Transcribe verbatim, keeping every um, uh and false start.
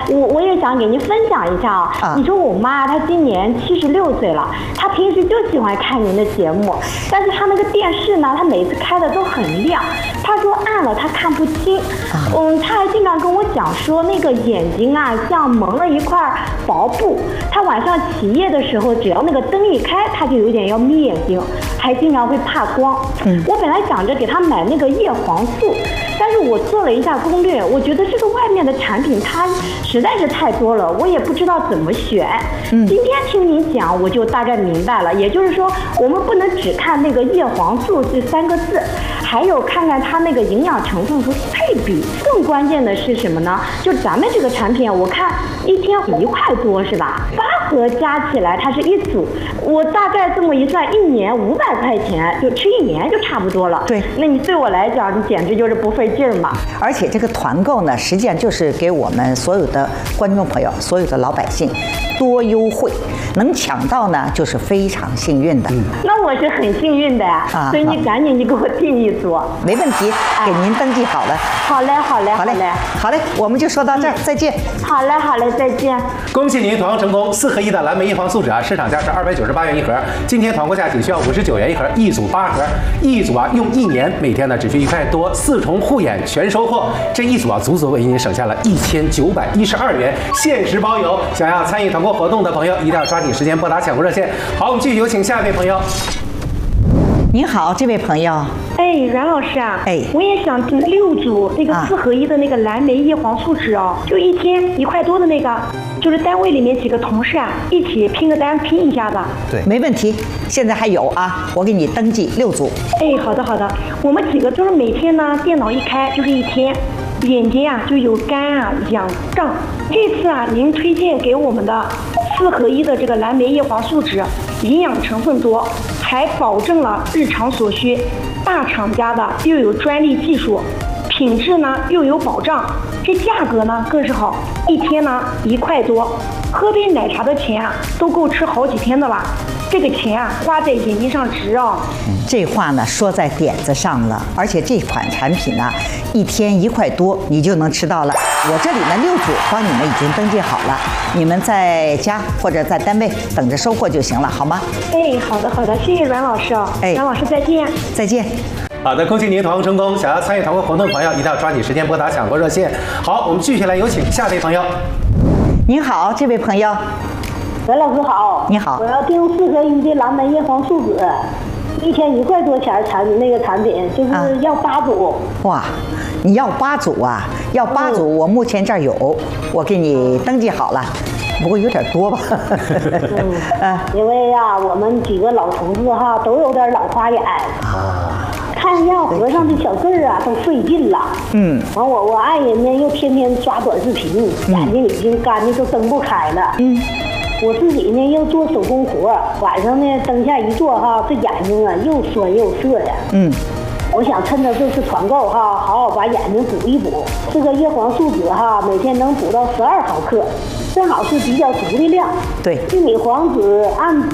我我也想给您分享一下啊。啊你说我妈她今年七十六岁了，她平时就喜欢看您的节目，但是她那个电视呢，她每次开的都很亮，她说暗了她看不清。啊、嗯，她还经常跟我讲说那个眼睛啊像蒙了一块薄布，她晚上起夜的时候，只要那个灯一开，她就有点要眯眼睛，还经常会怕光。嗯，我本来想着给她买那个叶黄素，但是我做了一下攻略，我觉得这个外面的产品它实在是太多了，我也不知道怎么选。嗯，今天听您讲，我就大概明白了。也就是说，我们不能只看那个叶黄素这三个字，还有看看它那个营养成分和配比。更关键的是什么呢？就咱们这个产品，我看一天一块多是吧？八盒加起来它是一组，我大概这么一算，一年五百块钱，就吃一年就差不多了。 对， 那你对我来讲，你简直就是不费劲儿嘛。 而且这个团购呢，实际上就是给我们所有的观众朋友、所有的老百姓多优惠，能抢到呢就是非常幸运的。嗯， 那我是很幸运的呀，啊、所以你赶紧你给我订一组。 没问题，给您登记好了。 好嘞，好嘞， 好嘞，好嘞，我们就说到这儿，嗯、再见。 好嘞，好嘞，再见。 恭喜您团购成功，四合一的蓝莓叶黄素酯啊，市场价是二百九十八元一盒，今天团购价仅需要五十九元一盒，一组八盒，一组啊用一年，每天呢只需一块多，四重护眼全收获。这一组啊，足足为您省下了一千九百一十二元，限时包邮。想要参与团购活动的朋友，一定要抓紧时间拨打抢购热线。好，我们继续有请下一位朋友。 您好，这位朋友。 哎，阮老师啊， 哎， 我也想订六组那个四合一的那个蓝莓叶黄素酯哦，就一天一块多的那个，就是单位里面几个同事啊一起拼个单拼一下子。 对，没问题，现在还有啊，我给你登记六组。 哎，好的好的，我们几个就是每天呢电脑一开就是一天，眼睛啊就有干啊痒胀。这次啊您推荐给我们的四合一的这个蓝莓叶黄素酯，营养成分多，还保证了日常所需，大厂家的又有专利技术，品质呢又有保障，这价格呢更是好，一天呢一块多，喝杯奶茶的钱啊都够吃好几天的了。这个钱啊花在眼睛上值啊、哦嗯！这话呢说在点子上了，而且这款产品呢，一天一块多你就能吃到了。我这里呢六组帮你们已经登记好了，你们在家或者在单位等着收货就行了，好吗？ 哎，好的好的，谢谢阮老师啊！哎，阮老师再见， 再见。 好的，恭喜您团购成功！想要参与团购活动的朋友，一定要抓紧时间拨打抢购热线。好，我们继续来有请下一位朋友。 您好，这位朋友。 袁老师好， 你好， 我要订四合一的蓝莓叶黄素酯，一天一块多钱产那个产品，就是要八组。 啊、哇，你要八组啊？要八组，嗯、我目前这儿有，我给你登记好了，不过有点多吧。 嗯，啊、因为呀、啊，我们几个老同志哈都有点老花眼啊。看要合上这小字儿啊，都费劲了。嗯，完我我爱人呢又天天刷短视频，嗯、眼睛已经干的都睁不开了。嗯。我自己呢又做手工活，晚上呢灯下一坐哈，这眼睛啊又酸又涩的。嗯，我想趁着这次团购哈，好好把眼睛补一补。这个叶黄素酯哈，每天能补到十二毫克，正好是比较足的量。 对， 玉米黄酯按